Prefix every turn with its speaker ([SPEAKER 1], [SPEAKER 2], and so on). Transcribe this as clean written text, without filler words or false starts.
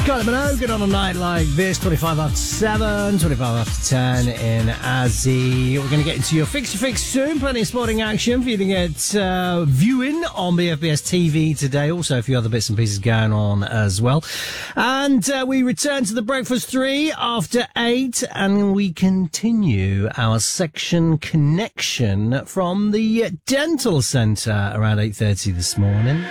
[SPEAKER 1] Kylie Minogue on a night like this, 25 after 7, 25 after 10 in Azzy. We're going to get into your Fix Your Fix soon. Plenty of sporting action for you to get viewing on BFBS TV today. Also, a few other bits and pieces going on as well. And we return to the Breakfast 3 after 8, and we continue our section connection from the Dental Centre around 8:30 this morning.